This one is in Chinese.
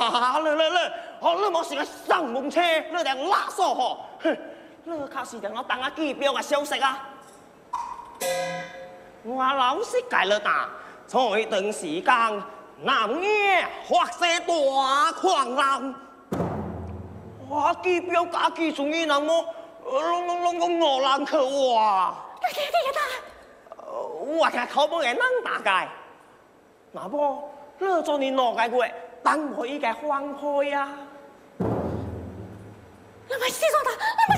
你莫是个上门车，你定垃圾吼！哼，你确实定我等下机票嘅消息啊！我老實解了答，在段時間，南野發射大狂浪，我機票假期仲要那麼我難去哇！我聽口本嘅人大概，那麼你做你哪個月等我依個放開啊？ 你咪死咗他，你咪